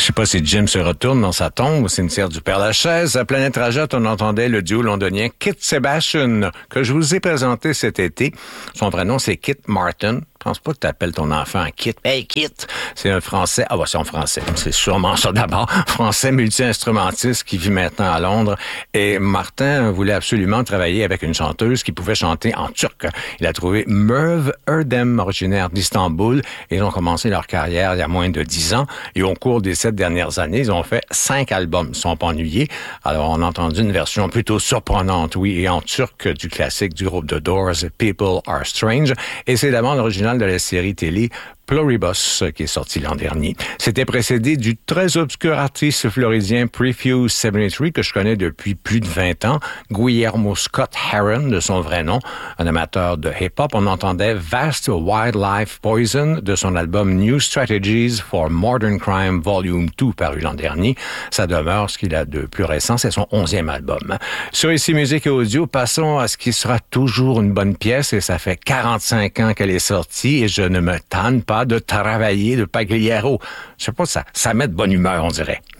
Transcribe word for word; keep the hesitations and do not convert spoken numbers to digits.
sais pas si Jim se retourne dans sa tombe au cimetière du Père-Lachaise. À Planète Rajot, on entendait le duo londonien Kit Sebastian, que je vous ai présenté cet été. Son vrai nom, c'est Kit Martin. Je pense pas que tu appelles ton enfant Kit. Hey, Kit! C'est un Français. Ah, bah, c'est un Français. C'est sûrement ça d'abord. Français multi-instrumentiste qui vit maintenant à Londres. Et Martin voulait absolument travailler avec une chanteuse qui pouvait chanter en turc. Il a trouvé Merve Erdem, originaire d'Istanbul. Ils ont commencé leur carrière il y a moins de dix ans. Et au cours des sept dernières années, ils ont fait cinq albums. Ils ne sont pas ennuyés. Alors, on a entendu une version plutôt surprenante, oui, et en turc du classique du groupe The Doors, People Are Strange. Et c'est la bande originale de la série télé Pluribus, qui est sorti l'an dernier. C'était précédé du très obscur artiste floridien Prefuse soixante-treize, que je connais depuis plus de vingt ans, Guillermo Scott Heron, de son vrai nom, un amateur de hip-hop. On entendait Vast Wildlife Poison de son album New Strategies for Modern Crime Volume deux, paru l'an dernier. Ça demeure ce qu'il a de plus récent, c'est son onzième album. Sur Ici Musique et Audio, passons à ce qui sera toujours une bonne pièce, et ça fait quarante-cinq ans qu'elle est sortie, et je ne me tanne pas de travailler de Pagliaro. Je sais pas, ça, ça met de bonne humeur, on dirait.